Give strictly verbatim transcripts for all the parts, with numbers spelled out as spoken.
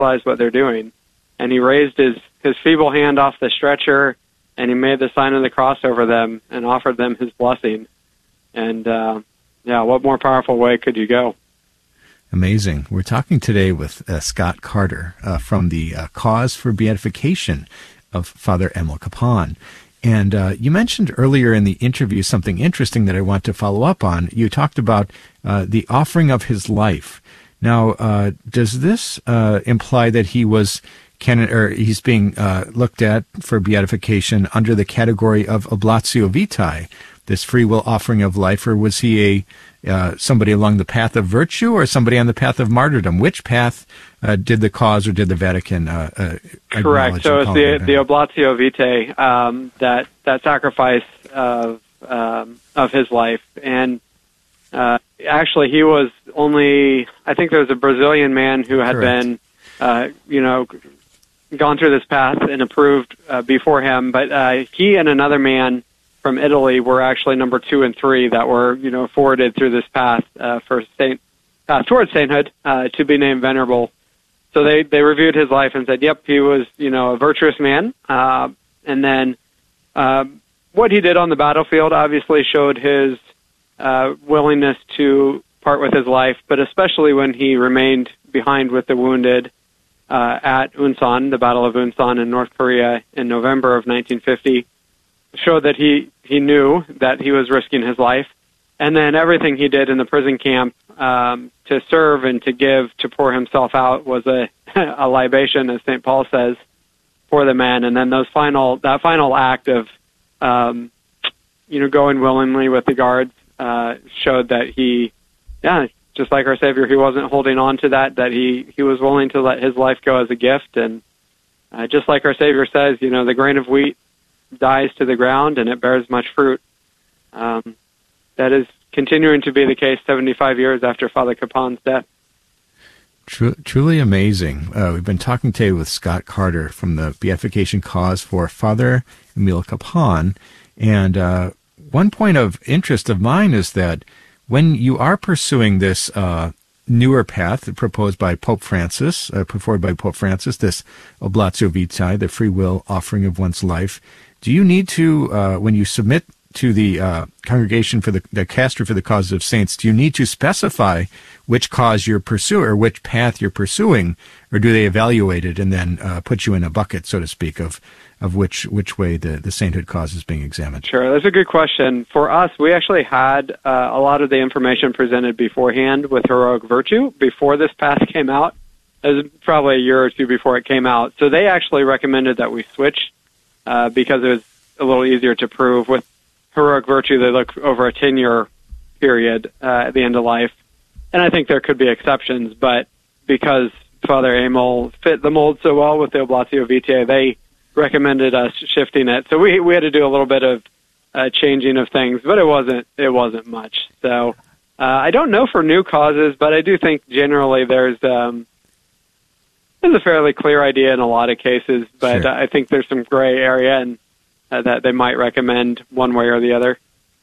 despise what they're doing. And he raised his, his feeble hand off the stretcher, and he made the sign of the cross over them and offered them his blessing. And, uh, yeah, what more powerful way could you go? Amazing. We're talking today with uh, Scott Carter uh, from the uh, Cause for Beatification of Father Emil Kapaun. And uh, you mentioned earlier in the interview something interesting that I want to follow up on. You talked about uh, the offering of his life. Now, uh, does this uh, imply that he was canon, or he's being uh, looked at for beatification under the category of oblatio vitae, this free will offering of life, or was he a uh, somebody along the path of virtue or somebody on the path of martyrdom? Which path uh, did the cause or did the Vatican uh, uh, Correct. So it's the, the oblatio vitae, um, that, that sacrifice of, um, of his life. And uh, actually, he was only, I think there was a Brazilian man who had Correct. been, uh, you know, gone through this path and approved uh, before him. But uh, he and another man from Italy were actually number two and three that were, you know, forwarded through this path uh, for saint, path towards sainthood uh, to be named venerable. So they, they reviewed his life and said, yep, he was, you know, a virtuous man. Uh, and then uh, what he did on the battlefield obviously showed his uh, willingness to part with his life, but especially when he remained behind with the wounded uh, at Unsan, the Battle of Unsan in North Korea in November of nineteen fifty. Showed that he, he knew that he was risking his life. And then everything he did in the prison camp um, to serve and to give, to pour himself out was a, a libation, as Saint Paul says, for the men. And then those final that final act of, um, you know, going willingly with the guards uh, showed that he, yeah, just like our Savior, he wasn't holding on to that, that he, he was willing to let his life go as a gift. And uh, just like our Savior says, you know, the grain of wheat dies to the ground and it bears much fruit. Um, that is continuing to be the case seventy-five years after Father Kapaun's death. True, truly amazing. Uh, we've been talking today with Scott Carter from the Beatification Cause for Father Emil Kapaun. And uh, one point of interest of mine is that when you are pursuing this uh, newer path proposed by Pope Francis, uh, put forward by Pope Francis, this oblatio vitae, the free will offering of one's life, do you need to, uh, when you submit to the uh, Congregation for the, the Caster for the Causes of Saints, do you need to specify which cause you're pursuing or which path you're pursuing, or do they evaluate it and then uh, put you in a bucket, so to speak, of of which which way the, the sainthood cause is being examined? Sure, that's a good question. For us, we actually had uh, a lot of the information presented beforehand with Heroic Virtue before this path came out. It was probably a year or two before it came out. So they actually recommended that we switch uh, because it was a little easier to prove. With Heroic Virtue, they look over a ten-year period uh, at the end of life. And I think there could be exceptions, but because Father Emil fit the mold so well with the oblatio vitae, they recommended us shifting it. So we we had to do a little bit of uh, changing of things, but it wasn't it wasn't much. So uh, I don't know for new causes, but I do think generally there's um, there's a fairly clear idea in a lot of cases. But Sure. uh, I think there's some gray area, and uh, that they might recommend one way or the other.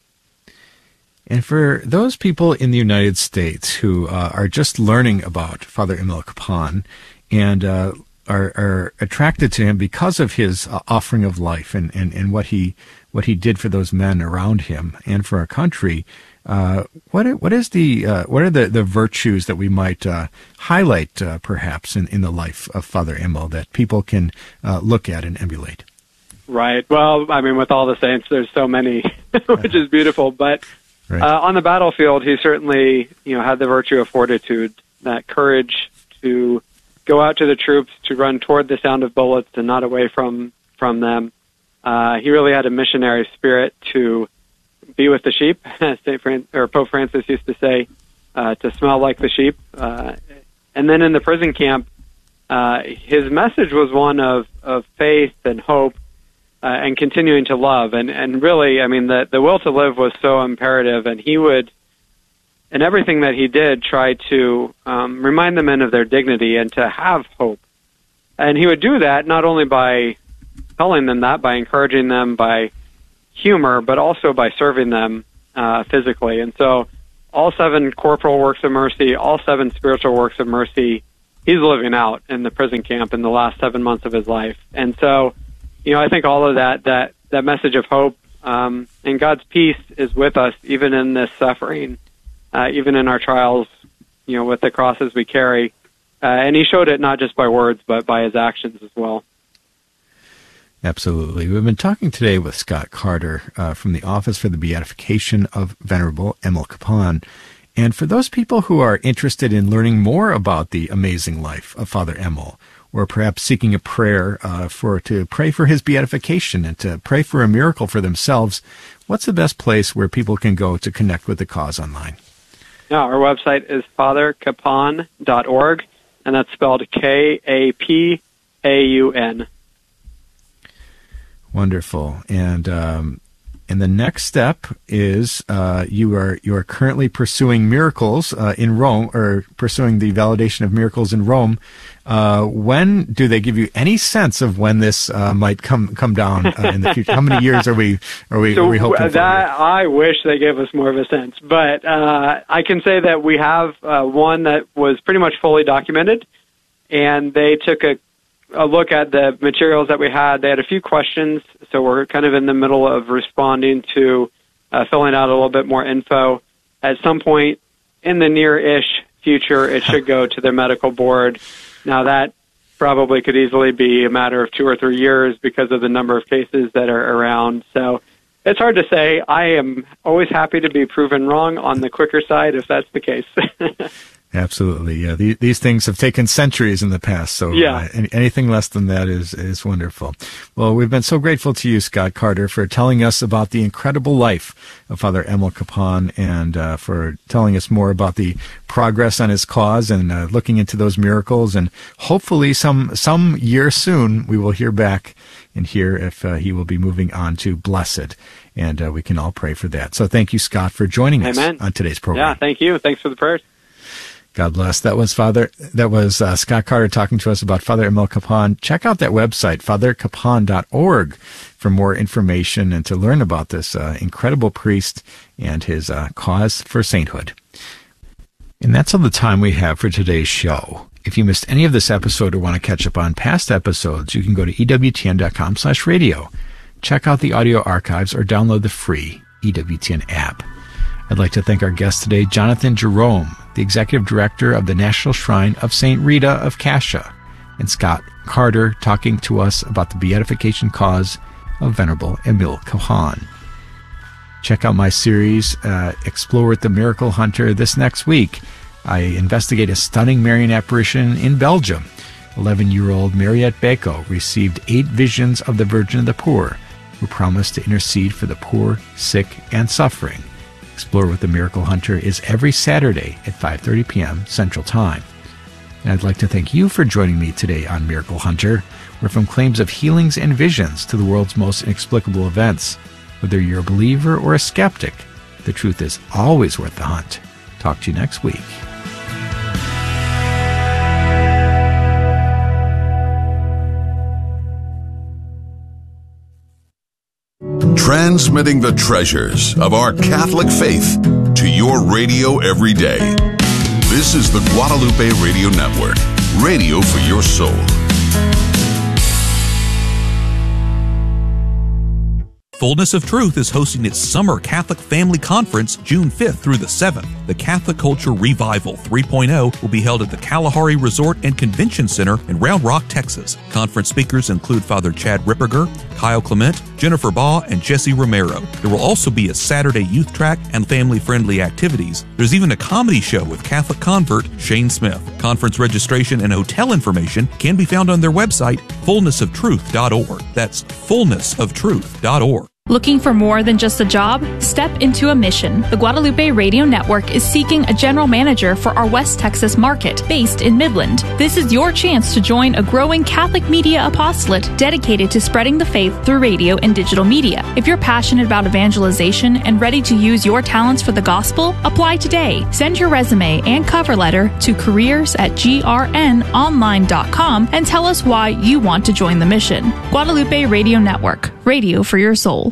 And for those people in the United States who uh, are just learning about Father Emil Kapaun and uh, are, are attracted to him because of his uh, offering of life and, and, and what he what he did for those men around him and for our country, uh, what what is the uh, what are the, the virtues that we might uh, highlight uh, perhaps in, in the life of Father Emil that people can uh, look at and emulate? Right. Well, I mean, with all the saints, there's so many, which is beautiful, but. Right. Uh, on the battlefield, he certainly, you know, had the virtue of fortitude, that courage to go out to the troops, to run toward the sound of bullets and not away from from them. Uh, he really had a missionary spirit to be with the sheep, as Saint Fran- or Pope Francis used to say, uh, to smell like the sheep. Uh, and then in the prison camp, uh, his message was one of, of faith and hope. Uh, and continuing to love. And, and really, I mean, the, the will to live was so imperative, and he would, in everything that he did, try to um, remind the men of their dignity and to have hope. And he would do that not only by telling them that, by encouraging them, by humor, but also by serving them uh, physically. And so all seven corporal works of mercy, all seven spiritual works of mercy, he's living out in the prison camp in the last seven months of his life. And so, you know, I think all of that, that, that message of hope um, and God's peace is with us even in this suffering, uh, even in our trials, you know, with the crosses we carry. Uh, and he showed it not just by words, but by his actions as well. Absolutely. We've been talking today with Scott Carter uh, from the Office for the Beatification of Venerable Emil Kapaun. And for those people who are interested in learning more about the amazing life of Father Emil, or perhaps seeking a prayer uh, for to pray for his beatification and to pray for a miracle for themselves, what's the best place where people can go to connect with the cause online? Yeah, our website is father kapaun dot org, and that's spelled K A P A U N. Wonderful. And um, and the next step is uh, you are you are currently pursuing miracles uh, in Rome, or pursuing the validation of miracles in Rome. Uh, when do they give you any sense of when this uh, might come come down uh, in the future? How many years are we are we, so are we hoping for? That, I wish they gave us more of a sense, but uh, I can say that we have uh, one that was pretty much fully documented, and they took a a look at the materials that we had. They had a few questions, so we're kind of in the middle of responding to uh, filling out a little bit more info. At some point in the near-ish future, it should go to their medical board. Now, that probably could easily be a matter of two or three years because of the number of cases that are around. So it's hard to say. I am always happy to be proven wrong on the quicker side if that's the case. Absolutely, yeah. These, these things have taken centuries in the past, so yeah. uh, any, anything less than that is is wonderful. Well, we've been so grateful to you, Scott Carter, for telling us about the incredible life of Father Emil Kapaun, and uh, for telling us more about the progress on his cause, and uh, looking into those miracles. And hopefully, some some year soon, we will hear back and hear if uh, he will be moving on to blessed. And uh, we can all pray for that. So thank you, Scott, for joining Amen. us on today's program. Yeah, thank you. Thanks for the prayers. God bless. That was Father. That was uh, Scott Carter talking to us about Father Emil Kapaun. Check out that website, father kapaun dot org, for more information and to learn about this uh, incredible priest and his uh, cause for sainthood. And that's all the time we have for today's show. If you missed any of this episode or want to catch up on past episodes, you can go to E W T N dot com slash radio. Check out the audio archives or download the free E W T N app. I'd like to thank our guest today, Jonathan Jerome, the Executive Director of the National Shrine of Saint Rita of Cascia, and Scott Carter talking to us about the beatification cause of Venerable Emil Kapaun. Check out my series, uh, Explore with the Miracle Hunter, this next week. I investigate a stunning Marian apparition in Belgium. eleven-year-old Mariette Beko received eight visions of the Virgin of the Poor, who promised to intercede for the poor, sick, and suffering. Explore with the Miracle Hunter is every Saturday at five thirty p.m. Central Time. And I'd like to thank you for joining me today on Miracle Hunter, where from claims of healings and visions to the world's most inexplicable events, whether you're a believer or a skeptic, the truth is always worth the hunt. Talk to you next week. Transmitting the treasures of our Catholic faith to your radio every day. This is the Guadalupe Radio Network, radio for your soul. Fullness of Truth is hosting its Summer Catholic Family Conference June fifth through the seventh. The Catholic Culture Revival three point oh will be held at the Kalahari Resort and Convention Center in Round Rock, Texas. Conference speakers include Father Chad Ripperger, Kyle Clement, Jennifer Baugh, and Jesse Romero. There will also be a Saturday youth track and family-friendly activities. There's even a comedy show with Catholic convert Shane Smith. Conference registration and hotel information can be found on their website, fullness of truth dot org. That's fullness of truth dot org. Looking for more than just a job? Step into a mission. The Guadalupe Radio Network is seeking a general manager for our West Texas market, based in Midland. This is your chance to join a growing Catholic media apostolate dedicated to spreading the faith through radio and digital media. If you're passionate about evangelization and ready to use your talents for the gospel, apply today. Send your resume and cover letter to careers at g r n online dot com and tell us why you want to join the mission. Guadalupe Radio Network, radio for your soul.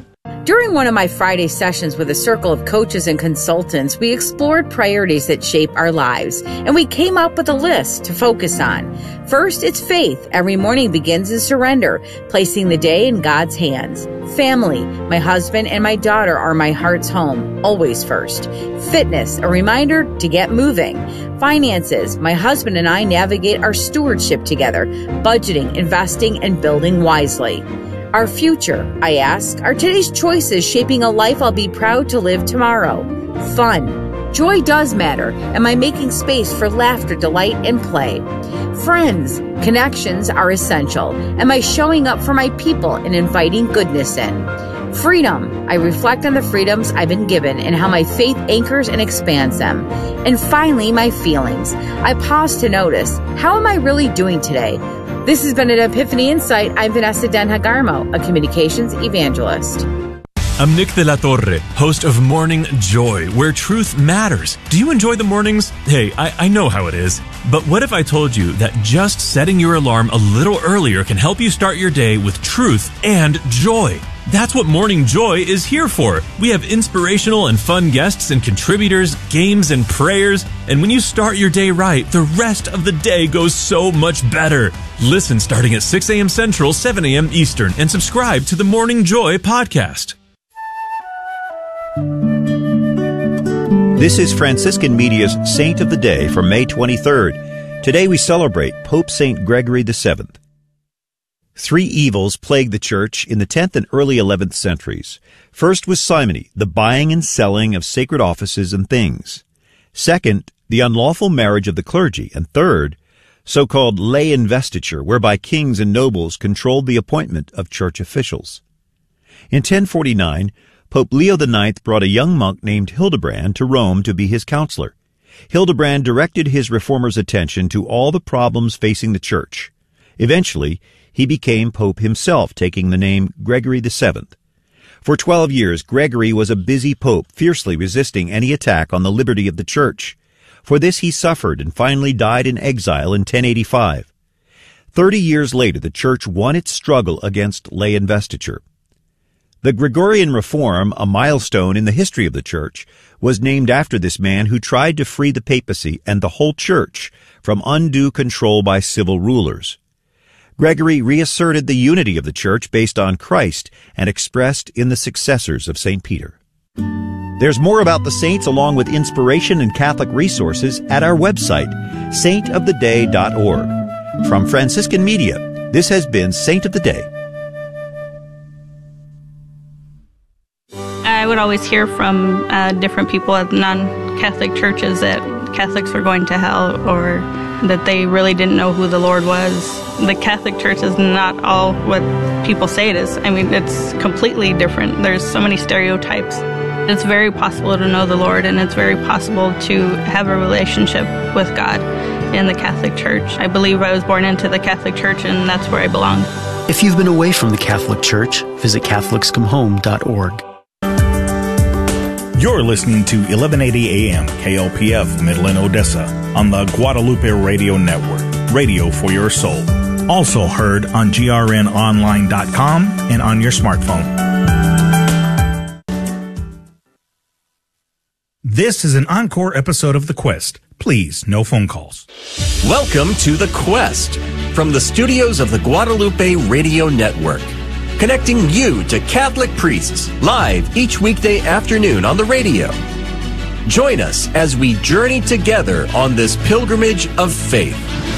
During one of my Friday sessions with a circle of coaches and consultants, we explored priorities that shape our lives, and we came up with a list to focus on. First, it's faith. Every morning begins in surrender, placing the day in God's hands. Family. My husband and my daughter are my heart's home, always first. Fitness. A reminder to get moving. Finances. My husband and I navigate our stewardship together, budgeting, investing, and building wisely. Our future, I ask, are today's choices shaping a life I'll be proud to live tomorrow? Fun. Joy does matter. Am I making space for laughter, delight, and play? Friends. Connections are essential. Am I showing up for my people and inviting goodness in? Freedom. I reflect on the freedoms I've been given and how my faith anchors and expands them. And finally, my feelings. I pause to notice, how am I really doing today? This has been an Epiphany Insight. I'm Vanessa Denhagarmo, a communications evangelist. I'm Nick de la Torre, host of Morning Joy, where truth matters. Do you enjoy the mornings? Hey, I, I know how it is. But what if I told you that just setting your alarm a little earlier can help you start your day with truth and joy? That's what Morning Joy is here for. We have inspirational and fun guests and contributors, games and prayers. And when you start your day right, the rest of the day goes so much better. Listen starting at six a.m. Central, seven a.m. Eastern, and subscribe to the Morning Joy podcast. This is Franciscan Media's Saint of the Day for May twenty-third. Today we celebrate Pope Saint Gregory the seventh. Three evils plagued the Church in the tenth and early eleventh centuries. First was simony, the buying and selling of sacred offices and things. Second, the unlawful marriage of the clergy. And third, so-called lay investiture, whereby kings and nobles controlled the appointment of church officials. In ten forty-nine, Pope Leo the ninth brought a young monk named Hildebrand to Rome to be his counselor. Hildebrand directed his reformer's attention to all the problems facing the Church. Eventually, he became Pope himself, taking the name Gregory the seventh. For twelve years, Gregory was a busy pope, fiercely resisting any attack on the liberty of the Church. For this he suffered and finally died in exile in ten eighty-five. Thirty years later, the Church won its struggle against lay investiture. The Gregorian Reform, a milestone in the history of the Church, was named after this man who tried to free the papacy and the whole Church from undue control by civil rulers. Gregory reasserted the unity of the Church based on Christ and expressed in the successors of Saint Peter. There's more about the saints along with inspiration and Catholic resources at our website, saint of the day dot org. From Franciscan Media, this has been Saint of the Day. I would always hear from uh, different people at non-Catholic churches that Catholics were going to hell or that they really didn't know who the Lord was. The Catholic Church is not all what people say it is. I mean, it's completely different. There's so many stereotypes. It's very possible to know the Lord, and it's very possible to have a relationship with God in the Catholic Church. I believe I was born into the Catholic Church, and that's where I belong. If you've been away from the Catholic Church, visit catholics come home dot org. You're listening to eleven eighty A M K L P F Midland, Odessa on the Guadalupe Radio Network, radio for your soul. Also heard on G R N online dot com and on your smartphone. This is an encore episode of The Quest. Please, no phone calls. Welcome to The Quest from the studios of the Guadalupe Radio Network. Connecting you to Catholic priests live each weekday afternoon on the radio. Join us as we journey together on this pilgrimage of faith.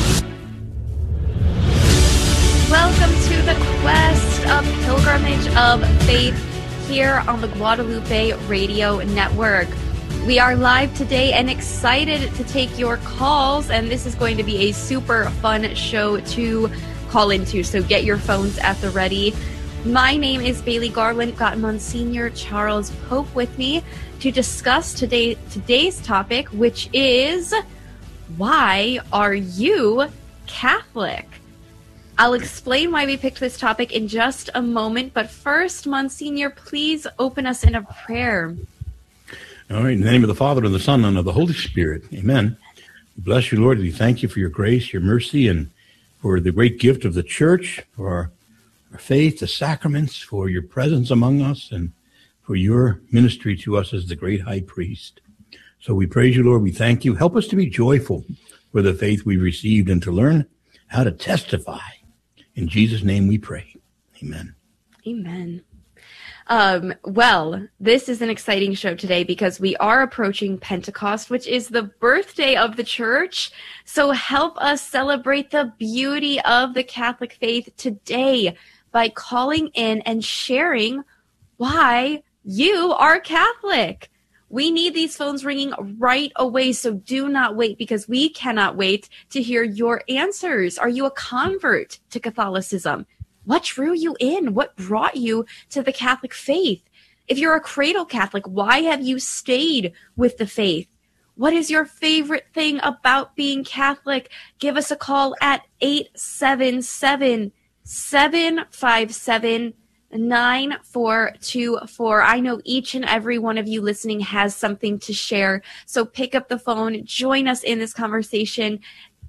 Welcome to the Quest, a pilgrimage of faith here on the Guadalupe Radio Network. We are live today and excited to take your calls, and this is going to be a super fun show to call into, so get your phones at the ready. My name is Bailey Garland. Got Monsignor Charles Pope with me to discuss today today's topic, which is, why are you Catholic? I'll explain why we picked this topic in just a moment, but first, Monsignor, please open us in a prayer. All right, in the name of the Father, and the Son, and of the Holy Spirit. Amen. We bless you, Lord. We thank you for your grace, your mercy, and for the great gift of the Church, for our, our faith, the sacraments, for your presence among us, and for your ministry to us as the great high priest. So we praise you, Lord. We thank you. Help us to be joyful for the faith we received and to learn how to testify. In Jesus' name we pray. Amen. Amen. Um, well, this is an exciting show today because we are approaching Pentecost, which is the birthday of the church. So help us celebrate the beauty of the Catholic faith today by calling in and sharing why you are Catholic. We need these phones ringing right away, so do not wait because we cannot wait to hear your answers. Are you a convert to Catholicism? What drew you in? What brought you to the Catholic faith? If you're a cradle Catholic, why have you stayed with the faith? What is your favorite thing about being Catholic? Give us a call at eight seven seven, seven five seven, nine four two four. I know each and every one of you listening has something to share, so pick up the phone, join us in this conversation.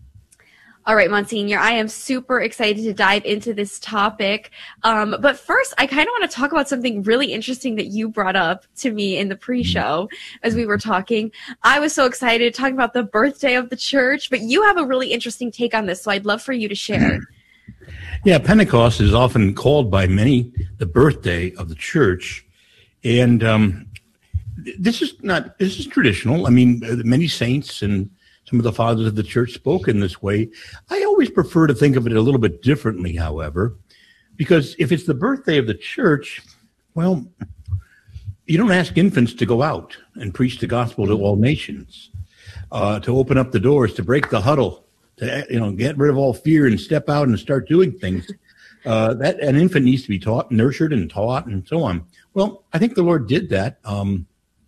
All right, Monsignor, I am super excited to dive into this topic. Um, but first, I kind of want to talk about something really interesting that you brought up to me in the pre-show as we were talking. I was so excited talking about the birthday of the church, but you have a really interesting take on this, so I'd love for you to share. Yeah, Pentecost is often called by many the birthday of the church. And um, this is not, this is traditional. I mean, many saints and some of the fathers of the church spoke in this way. I always prefer to think of it a little bit differently, however, because if it's the birthday of the church, well, you don't ask infants to go out and preach the gospel to all nations, uh, to open up the doors, to break the huddle, to, you know, get rid of all fear and step out and start doing things. Uh, that an infant needs to be taught, nurtured and taught and so on. Well, I think the Lord did that um,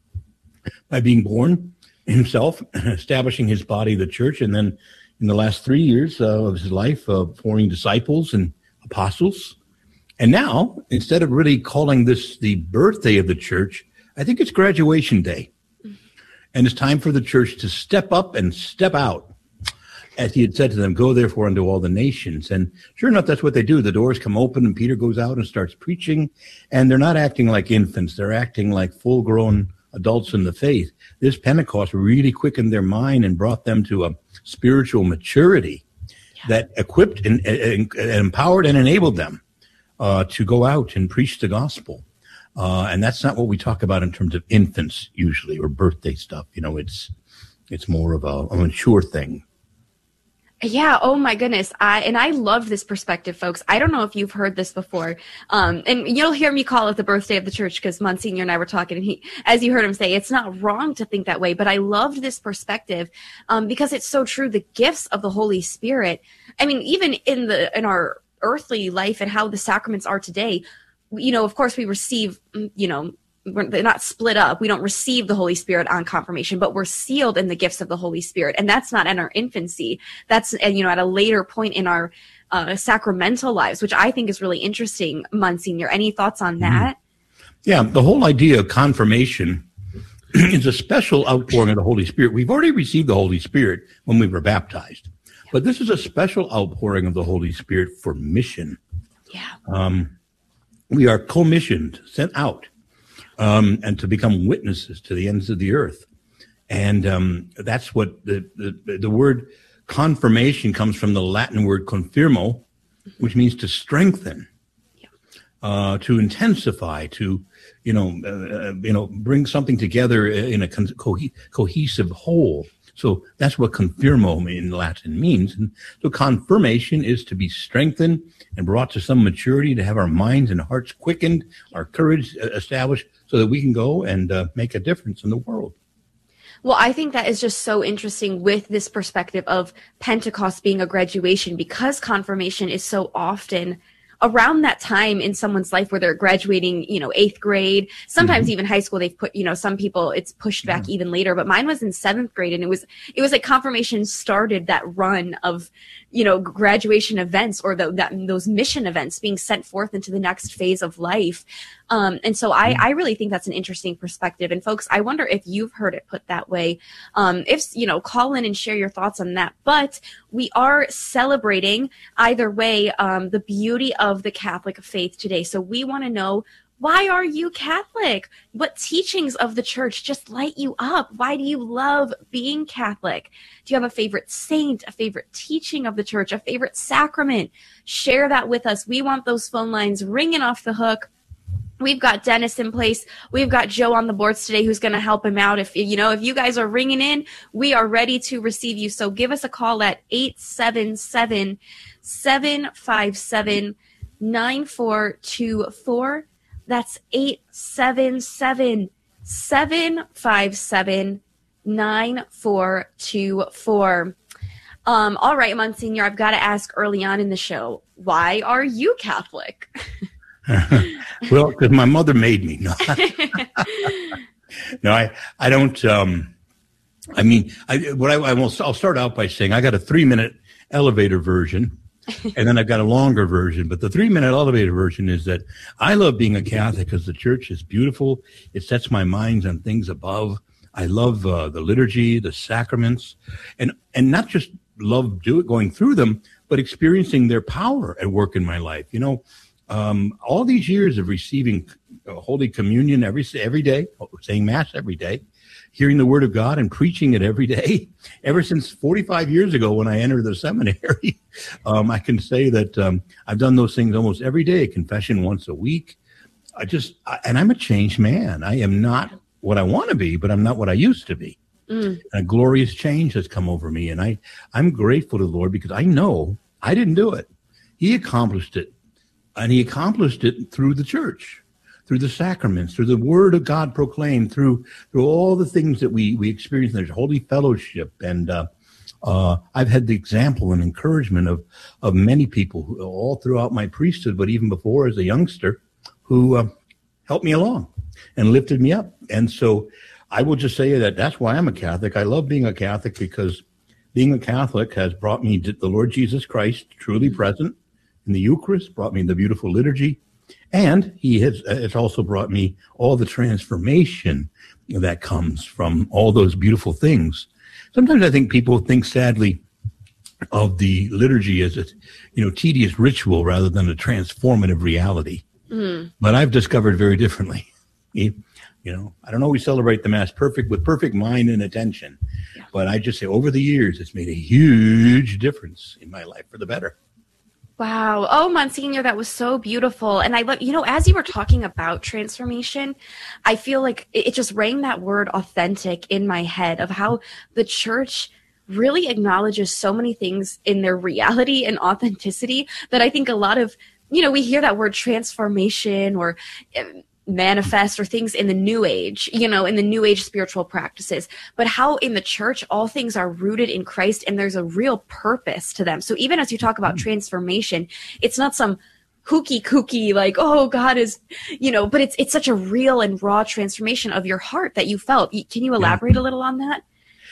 by being born himself, establishing his body, the church, and then in the last three years uh, of his life, uh, forming disciples and apostles. And now, instead of really calling this the birthday of the church, I think it's graduation day. And it's time for the church to step up and step out. As he had said to them, go therefore unto all the nations. And sure enough, that's what they do. The doors come open and Peter goes out and starts preaching. And they're not acting like infants. They're acting like full-grown adults in the faith. This Pentecost really quickened their mind and brought them to a spiritual maturity yeah. that equipped and, and, and empowered and enabled them uh, to go out and preach the gospel. Uh, and that's not what we talk about in terms of infants usually or birthday stuff. You know, it's it's more of a, a mature thing. Yeah. Oh my goodness. I, and I love this perspective, folks. I don't know if you've heard this before. Um, and you'll hear me call it the birthday of the church because Monsignor and I were talking and he, as you heard him say, it's not wrong to think that way, but I loved this perspective, um, because it's so true. The gifts of the Holy Spirit. I mean, even in the, in our earthly life and how the sacraments are today, you know, of course we receive, you know, We're, they're not split up. We don't receive the Holy Spirit on confirmation, but we're sealed in the gifts of the Holy Spirit. And that's not in our infancy. That's, you know, at a later point in our uh, sacramental lives, which I think is really interesting. Monsignor, any thoughts on that? Yeah, the whole idea of confirmation is a special outpouring of the Holy Spirit. We've already received the Holy Spirit when we were baptized, yeah. but this is a special outpouring of the Holy Spirit for mission. Yeah. Um, we are commissioned, sent out. Um, and to become witnesses to the ends of the earth. And um, that's what the, the the word confirmation comes from the Latin word confirmo, which means to strengthen, uh, to intensify, to, you know, uh, you know, bring something together in a co- cohesive whole. So that's what confirmo in Latin means. And so confirmation is to be strengthened and brought to some maturity, to have our minds and hearts quickened, our courage established, so that we can go and uh, make a difference in the world. Well, I think that is just so interesting with this perspective of Pentecost being a graduation, because confirmation is so often around that time in someone's life where they're graduating, you know, eighth grade, sometimes mm-hmm. even high school. They've put, you know, some people it's pushed back mm-hmm. even later, but mine was in seventh grade, and it was, it was like confirmation started that run of, you know, graduation events or the, that, those mission events being sent forth into the next phase of life. Um, and so I, I really think that's an interesting perspective. And folks, I wonder if you've heard it put that way. Um, if, you know, call in and share your thoughts on that. But we are celebrating either way, um, the beauty of the Catholic faith today. So we want to know, Why are you Catholic? What teachings of the church just light you up? Why do you love being Catholic? Do you have a favorite saint, a favorite teaching of the church, a favorite sacrament? Share that with us. We want those phone lines ringing off the hook. We've got Dennis in place. We've got Joe on the boards today who's going to help him out. If you know, if you guys are ringing in, we are ready to receive you. So give us a call at eight seven seven, seven five seven, nine four two four. That's eight seven seven, seven five seven, nine four two four. Um, all right, Monsignor, I've got to ask early on in the show, why are you Catholic? Well, because my mother made me. No, no, I, I don't. Um, I mean, I, what I, I will, I'll start out by saying I got a three-minute elevator version, and then I've got a longer version. But the three-minute elevator version is that I love being a Catholic because the church is beautiful. It sets my mind on things above. I love uh, the liturgy, the sacraments, and and not just love do it going through them, but experiencing their power at work in my life. You know. Um, all these years of receiving uh, Holy Communion every every day, saying Mass every day, hearing the Word of God and preaching it every day, ever since forty-five years ago when I entered the seminary, um, I can say that um, I've done those things almost every day, confession once a week. I just, I, and I'm a changed man. I am not what I want to be, but I'm not what I used to be. Mm. And a glorious change has come over me, and I, I'm grateful to the Lord because I know I didn't do it. He accomplished it. And he accomplished it through the church, through the sacraments, through the Word of God proclaimed, through through all the things that we we experience. There's holy fellowship, and uh, uh, I've had the example and encouragement of of many people who, all throughout my priesthood, but even before as a youngster, who uh, helped me along and lifted me up. And so, I will just say that that's why I'm a Catholic. I love being a Catholic because being a Catholic has brought me to the Lord Jesus Christ, truly present in the Eucharist, brought me the beautiful liturgy, and he has it's also brought me all the transformation that comes from all those beautiful things. Sometimes I think people think sadly of the liturgy as a you know tedious ritual rather than a transformative reality. Mm. But I've discovered very differently. You know, I don't always celebrate the Mass perfect with perfect mind and attention, yeah. But I just say over the years it's made a huge difference in my life for the better. Wow. Oh, Monsignor, that was so beautiful. And I love, you know, as you were talking about transformation, I feel like it just rang that word authentic in my head of how the church really acknowledges so many things in their reality and authenticity that I think a lot of, you know, we hear that word transformation or manifest or things in the new age, you know, in the new age spiritual practices, but how in the church, all things are rooted in Christ and there's a real purpose to them. So even as you talk about transformation, it's not some kooky kooky, like, oh, God is, you know, but it's, it's such a real and raw transformation of your heart that you felt. Can you elaborate yeah. a little on that?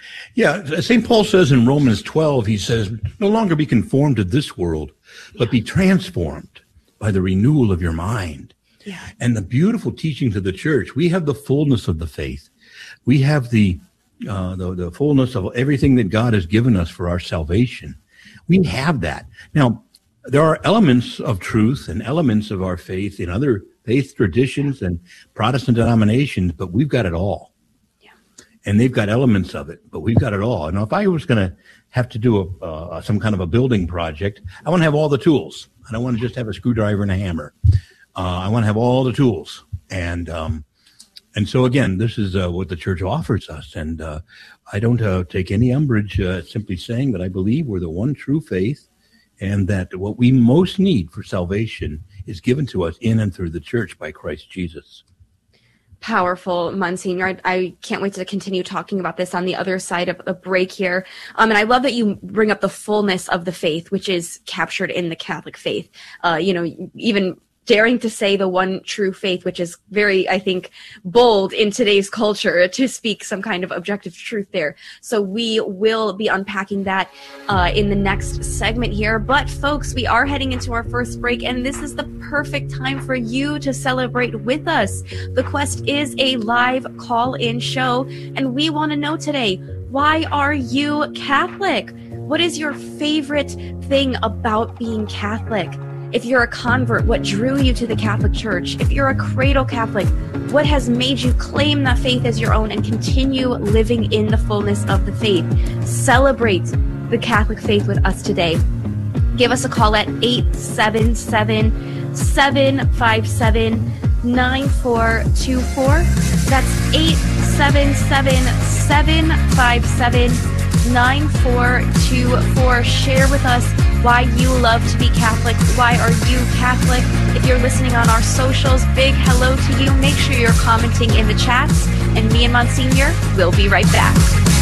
Yeah. Saint Paul says in Romans twelve, he says, no longer be conformed to this world, but yeah. be transformed by the renewal of your mind. Yeah. And the beautiful teachings of the church, we have the fullness of the faith. We have the, uh, the the fullness of everything that God has given us for our salvation. We have that. Now, there are elements of truth and elements of our faith in other faith traditions and Protestant denominations, but we've got it all. Yeah. And they've got elements of it, but we've got it all. Now, if I was going to have to do a, uh, some kind of a building project, I want to have all the tools. I don't want to just have a screwdriver and a hammer. Uh, I want to have all the tools. And um, and so, again, this is uh, what the church offers us. And uh, I don't uh, take any umbrage uh, simply saying that I believe we're the one true faith and that what we most need for salvation is given to us in and through the church by Christ Jesus. Powerful, Monsignor. I, I can't wait to continue talking about this on the other side of the break here. Um, and I love that you bring up the fullness of the faith, which is captured in the Catholic faith. Uh, you know, even daring to say the one true faith, which is very, I think, bold in today's culture to speak some kind of objective truth there. So we will be unpacking that uh, in the next segment here. But folks, we are heading into our first break, and this is the perfect time for you to celebrate with us. The Quest is a live call-in show, and we want to know today, why are you Catholic? What is your favorite thing about being Catholic? If you're a convert, what drew you to the Catholic Church? If you're a cradle Catholic, what has made you claim that faith as your own and continue living in the fullness of the faith? Celebrate the Catholic faith with us today. Give us a call at eight seven seven, seven five seven, nine four two four. That's eight seven seven, seven five seven, nine four two four. Share with us why you love to be Catholic. Why are you Catholic? If you're listening on our socials, big hello to you. Make sure you're commenting in the chats. And me and Monsignor will be right back.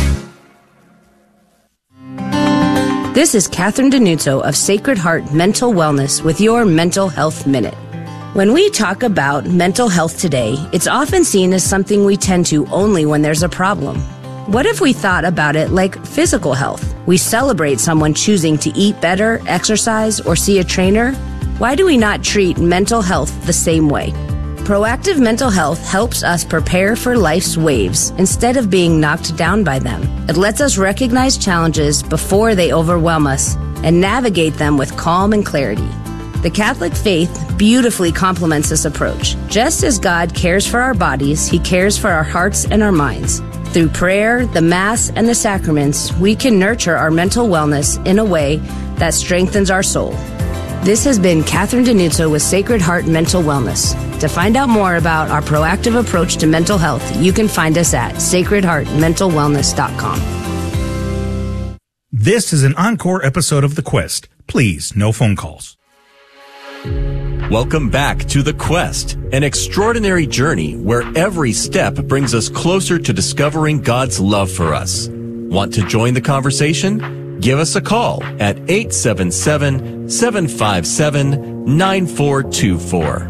This is Catherine Denuzzo of Sacred Heart Mental Wellness with your Mental Health Minute. When we talk about mental health today, it's often seen as something we tend to only when there's a problem. What if we thought about it like physical health? We celebrate someone choosing to eat better, exercise, or see a trainer. Why do we not treat mental health the same way? Proactive mental health helps us prepare for life's waves instead of being knocked down by them. It lets us recognize challenges before they overwhelm us and navigate them with calm and clarity. The Catholic faith beautifully complements this approach. Just as God cares for our bodies, He cares for our hearts and our minds. Through prayer, the Mass, and the sacraments, we can nurture our mental wellness in a way that strengthens our soul. This has been Catherine Denuzzo with Sacred Heart Mental Wellness. To find out more about our proactive approach to mental health, you can find us at sacred heart mental wellness dot com. This is an encore episode of The Quest. Please, no phone calls. Welcome back to The Quest, an extraordinary journey where every step brings us closer to discovering God's love for us. Want to join the conversation? Give us a call at eight seven seven, seven five seven, nine four two four.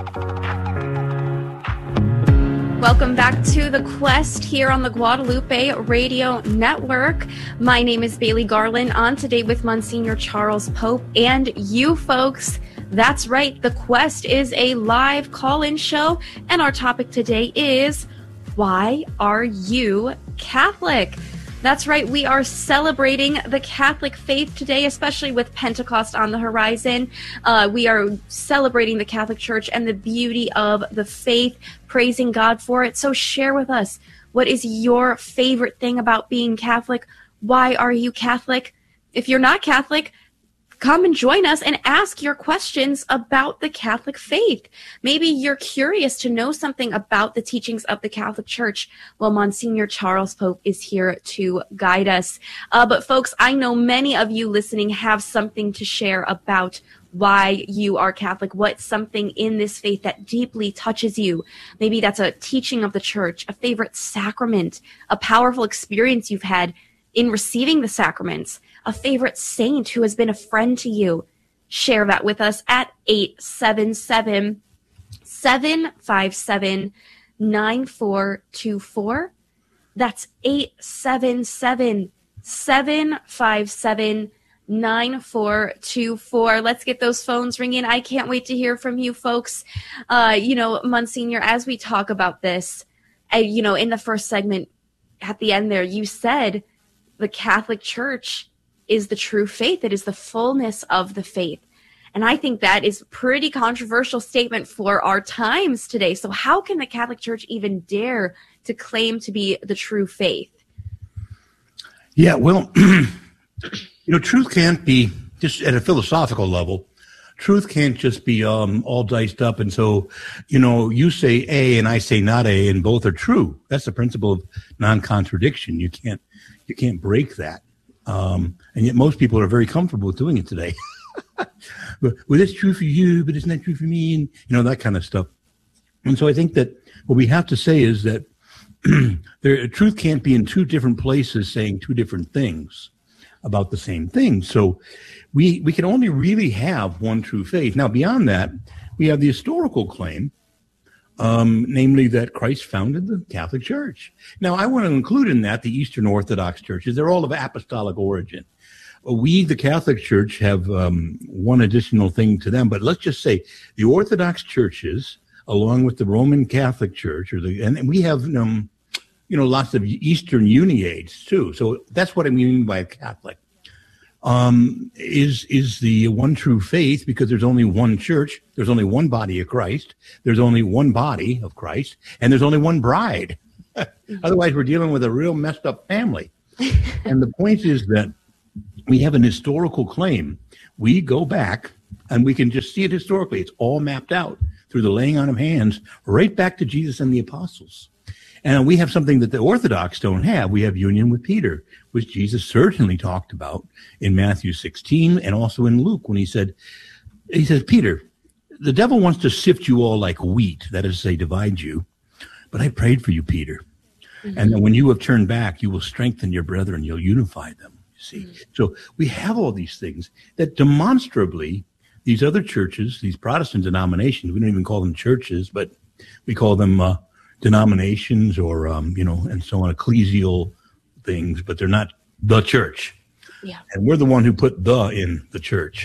Welcome back to The Quest here on the Guadalupe Radio Network. My name is Bailey Garland, on today with Monsignor Charles Pope and you folks. That's right, The Quest is a live call-in show, and our topic today is, why are you Catholic? That's right, we are celebrating the Catholic faith today, especially with Pentecost on the horizon. Uh, we are celebrating the Catholic Church and the beauty of the faith, praising God for it. So share with us, what is your favorite thing about being Catholic? Why are you Catholic? If you're not Catholic, come and join us and ask your questions about the Catholic faith. Maybe you're curious to know something about the teachings of the Catholic Church. Well, Monsignor Charles Pope is here to guide us. Uh, but folks, I know many of you listening have something to share about why you are Catholic. What's something in this faith that deeply touches you? Maybe that's a teaching of the Church, a favorite sacrament, a powerful experience you've had in receiving the sacraments, a favorite saint who has been a friend to you. Share that with us at eight seven seven, seven five seven, nine four two four. That's eight seven seven, seven five seven, nine four two four. Let's get those phones ringing. I can't wait to hear from you folks. Uh, you know, Monsignor, as we talk about this, uh, you know, in the first segment at the end there, you said the Catholic Church is the true faith. It is the fullness of the faith. And I think that is a pretty controversial statement for our times today. So how can the Catholic Church even dare to claim to be the true faith? Yeah, well, you know, truth can't be, just at a philosophical level, truth can't just be um, all diced up. And so, you know, you say A and I say not A, and both are true. That's the principle of non-contradiction. You can't, you can't break that. Um, and yet most people are very comfortable with doing it today. but, well, it's true for you, but it's not true for me, and you know, that kind of stuff. And so I think that what we have to say is that there, truth can't be in two different places saying two different things about the same thing. So we we can only really have one true faith. Now, beyond that, we have the historical claim, um, namely that Christ founded the Catholic Church. Now, I want to include in that the Eastern Orthodox churches. They're all of apostolic origin. We, the Catholic Church, have um, one additional thing to them, but let's just say the Orthodox churches, along with the Roman Catholic Church, or the, and we have, um, you know, lots of Eastern Uniates too. So that's what I mean by Catholic. um, is is the one true faith, because there's only one church, there's only one body of Christ, there's only one body of Christ, and there's only one bride. Otherwise, we're dealing with a real messed up family. And the point is that we have an historical claim. We go back, and we can just see it historically. It's all mapped out through the laying on of hands, right back to Jesus and the apostles. And we have something that the Orthodox don't have. We have union with Peter, which Jesus certainly talked about in Matthew sixteen and also in Luke when he said, he says, Peter, the devil wants to sift you all like wheat, that is to say, divide you. But I prayed for you, Peter. Mm-hmm. And then when you have turned back, you will strengthen your brethren, you'll unify them, you see. Mm-hmm. So we have all these things that demonstrably these other churches, these Protestant denominations, we don't even call them churches, but we call them uh, denominations or, um, you know, and so on, ecclesial things, but they're not the church. Yeah. And we're the one who put the in the church.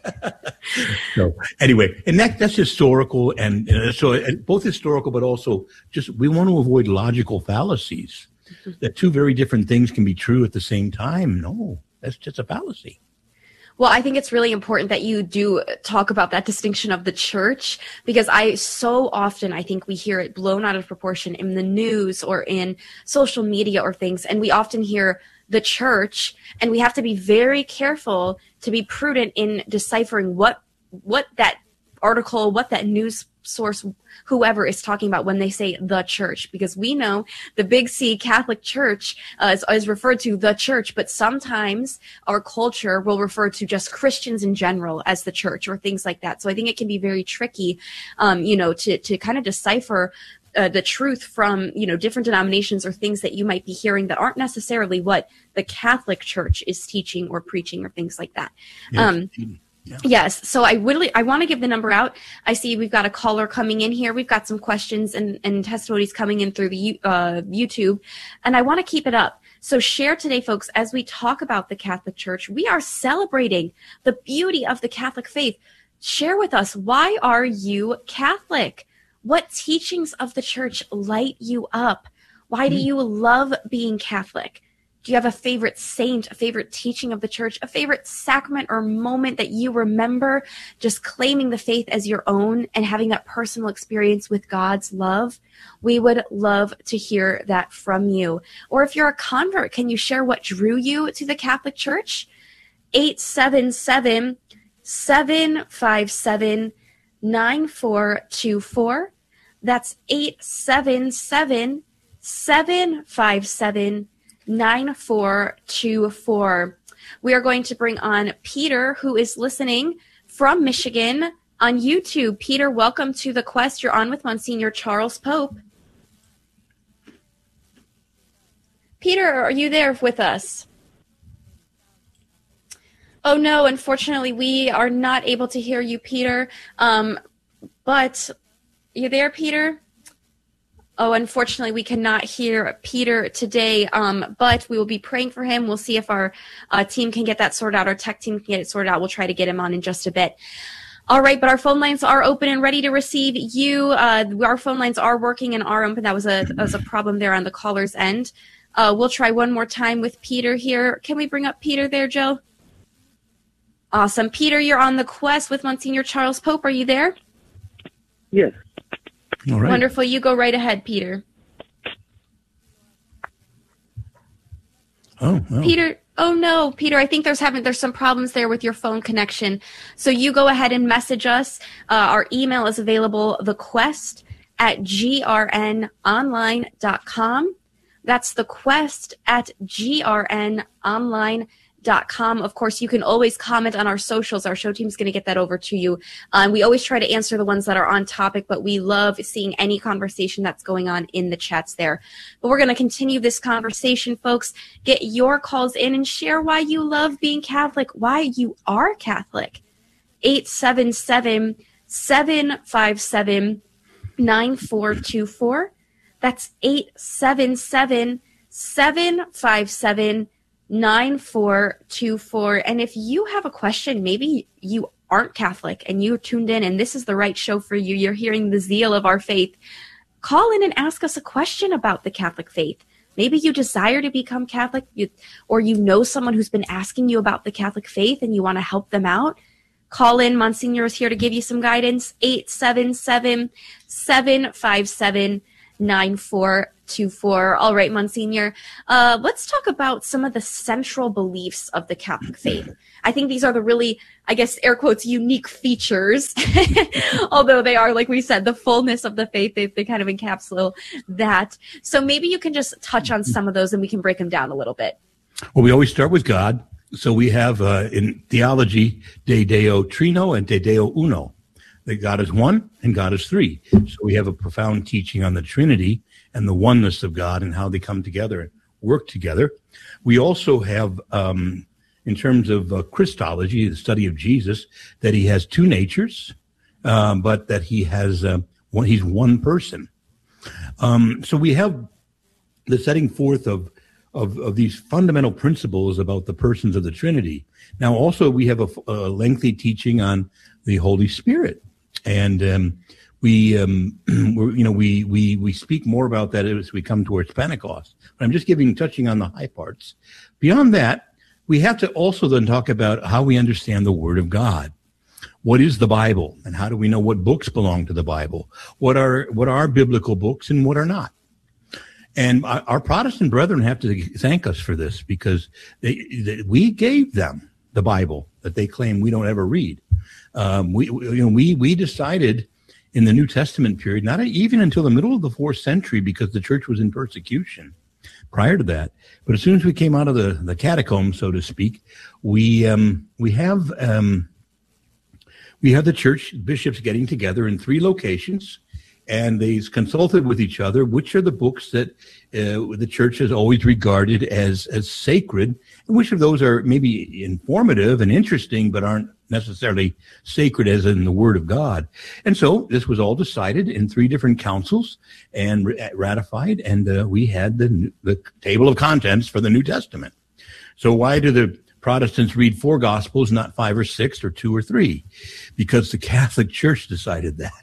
So anyway, and that that's historical. And uh, so and both historical, but also just, we want to avoid logical fallacies mm-hmm. that two very different things can be true at the same time. No, that's just a fallacy. Well, I think it's really important that you do talk about that distinction of the church, because I so often, I think we hear it blown out of proportion in the news or in social media or things. And we often hear the church, and we have to be very careful to be prudent in deciphering what, what that article, what that news source, whoever is talking about when they say the church, because we know the big C Catholic Church uh, is, is referred to the church, but sometimes our culture will refer to just Christians in general as the church or things like that. So I think it can be very tricky, um, you know, to, to kind of decipher uh, the truth from, you know, different denominations or things that you might be hearing that aren't necessarily what the Catholic Church is teaching or preaching or things like that. Yes. Um, Yeah. Yes. So I would, I want to give the number out. I see we've got a caller coming in here. We've got some questions and, and testimonies coming in through the uh, YouTube, and I want to keep it up. So share today, folks, as we talk about the Catholic Church. We are celebrating the beauty of the Catholic faith. Share with us, why are you Catholic? What teachings of the church light you up? Why do you love being Catholic? Do you have a favorite saint, a favorite teaching of the church, a favorite sacrament or moment that you remember just claiming the faith as your own and having that personal experience with God's love? We would love to hear that from you. Or if you're a convert, can you share what drew you to the Catholic Church? eight seven seven, seven five seven, nine four two four. That's eight seven seven, seven five seven, nine four two four. We are going to bring on Peter, who is listening from Michigan on YouTube. Peter, welcome to The Quest. You're on with Monsignor Charles Pope. Peter, are you there with us? Oh, no, unfortunately, we are not able to hear you, Peter. Um, but you there, Peter? Oh, unfortunately, we cannot hear Peter today, um, but we will be praying for him. We'll see if our uh, team can get that sorted out. Our tech team can get it sorted out. We'll try to get him on in just a bit. All right, but our phone lines are open and ready to receive you. Uh, our phone lines are working and are open. That was a, that was a problem there on the caller's end. Uh, we'll try one more time with Peter here. Can we bring up Peter there, Joe? Awesome. Peter, you're on The Quest with Monsignor Charles Pope. Are you there? Yes. All right. Wonderful. You go right ahead, Peter. Oh, oh. Peter. Oh no, Peter, I think there's having there's some problems there with your phone connection. So you go ahead and message us. Uh, our email is available, thequest at g r n online dot com. That's thequest at g r n online dot com. Of course, you can always comment on our socials. Our show team is going to get that over to you. Um, we always try to answer the ones that are on topic, but we love seeing any conversation that's going on in the chats there. But we're going to continue this conversation, folks. Get your calls in and share why you love being Catholic, why you are Catholic. eight seven seven, seven five seven, nine four two four. That's eight seven seven, seven five seven, nine four two four. And if you have a question, maybe you aren't Catholic and you tuned in and this is the right show for you, you're hearing the zeal of our faith, call in and ask us a question about the Catholic faith. maybe you desire to become Catholic, you, or you know someone who's been asking you about the Catholic faith and you want to help them out, call in. Monsignor is here to give you some guidance. eight seven seven, seven five seven, nine four two four. All right, Monsignor, uh, let's talk about some of the central beliefs of the Catholic faith. I think these are the really, I guess, air quotes, unique features, although they are, like we said, the fullness of the faith. They, they kind of encapsulate that. So maybe you can just touch on some of those and we can break them down a little bit. Well, we always start with God. So we have uh, in theology, De Deo Trino and De Deo Uno, that God is one and God is three. So we have a profound teaching on the Trinity and the oneness of God and how they come together and work together. We also have, um, in terms of uh, Christology, the study of Jesus, that he has two natures, uh, but that he has uh, one, he's one person. Um, so we have the setting forth of Of, of these fundamental principles about the persons of the Trinity. Now, also, we have a, a lengthy teaching on the Holy Spirit, and um, we, um, we're, you know, we we we speak more about that as we come towards Pentecost. But I'm just giving touching on the high parts. Beyond that, we have to also then talk about how we understand the Word of God. What is the Bible, and how do we know what books belong to the Bible? What are what are biblical books and what are not? And our Protestant brethren have to thank us for this, because they, they, we gave them the Bible that they claim we don't ever read. Um, we, you know, we we decided in the New Testament period, not even until the middle of the fourth century, because the church was in persecution prior to that. But as soon as we came out of the, the catacombs, so to speak, we um, we have um, we have the church bishops getting together in three locations. And they consulted with each other, which are the books that uh, the church has always regarded as, as sacred, and which of those are maybe informative and interesting, but aren't necessarily sacred as in the Word of God. And so this was all decided in three different councils and ratified, and uh, we had the, the table of contents for the New Testament. So why do the Protestants read four Gospels, not five or six or two or three? Because the Catholic Church decided that.